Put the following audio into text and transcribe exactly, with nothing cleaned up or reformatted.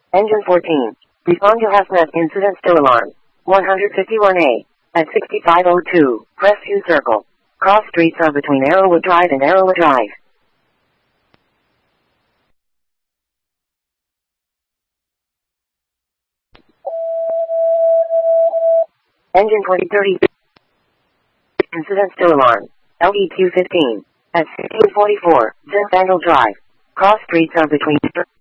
Engine fourteen. Respond to HAZMAT incident still alarm. one fifty-one A. At sixty-five oh two, Crestview Circle. Cross streets are between Arrowwood Drive and Arrowwood Drive. Engine twenty thirty. Incident still alarm. L E Q fifteen. At sixteen forty-four, Zinfandel Drive. Cross streets are between...